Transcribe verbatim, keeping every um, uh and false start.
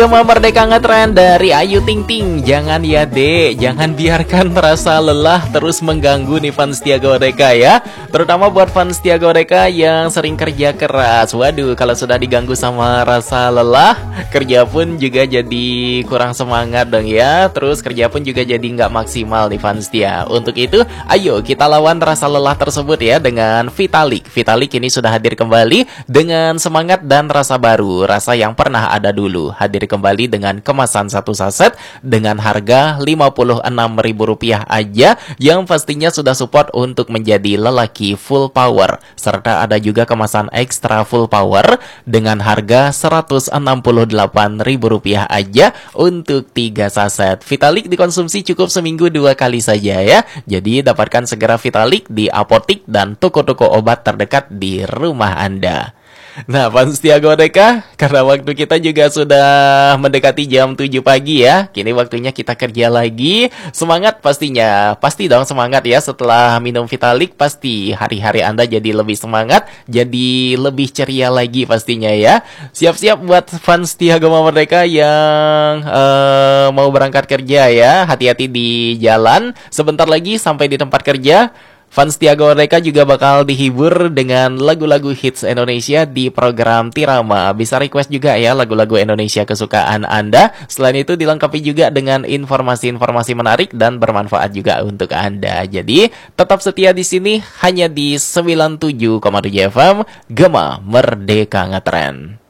Gema Merdeka Ngetren dari Ayu Ting Ting. Jangan ya dek, jangan biarkan rasa lelah terus mengganggu nih fans Setia Goreka ya. Terutama buat fans Setia Goreka yang sering kerja keras. Waduh, kalau sudah diganggu sama rasa lelah, kerja pun juga jadi kurang semangat dong ya. Terus kerja pun juga jadi nggak maksimal nih fans Setia. Untuk itu, ayo kita lawan rasa lelah tersebut ya dengan Vitalik. Vitalik ini sudah hadir kembali dengan semangat dan rasa baru, rasa yang pernah ada dulu. Hadir kembali dengan kemasan satu saset dengan harga lima puluh enam ribu rupiah aja, yang pastinya sudah support untuk menjadi lelaki full power. Serta ada juga kemasan ekstra full power dengan harga seratus enam puluh delapan ribu rupiah aja untuk tiga saset. Vitalik dikonsumsi cukup seminggu dua kali saja ya. Jadi dapatkan segera Vitalik di apotik dan toko-toko obat terdekat di rumah Anda. Nah, fans Setia Goreka, karena waktu kita juga sudah mendekati jam tujuh pagi ya. Kini waktunya kita kerja lagi. Semangat pastinya. Pasti dong semangat ya. Setelah minum Vitalik, pasti hari-hari Anda jadi lebih semangat, jadi lebih ceria lagi pastinya ya. Siap-siap buat fans Setia Merdeka yang uh, mau berangkat kerja ya. Hati-hati di jalan. Sebentar lagi sampai di tempat kerja. Fans Setia Goreka juga bakal dihibur dengan lagu-lagu hits Indonesia di program Tirama. Bisa request juga ya lagu-lagu Indonesia kesukaan Anda. Selain itu dilengkapi juga dengan informasi-informasi menarik dan bermanfaat juga untuk Anda. Jadi tetap setia di sini hanya di sembilan puluh tujuh koma tujuh F M Gema Merdeka Ngetren.